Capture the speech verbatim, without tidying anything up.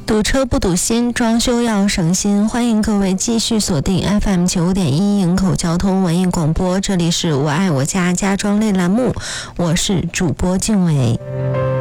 堵车不堵心，装修要省心。欢迎各位继续锁定 F M 九点一营口交通文艺广播，这里是我爱我家家装类栏目，我是主播静伟。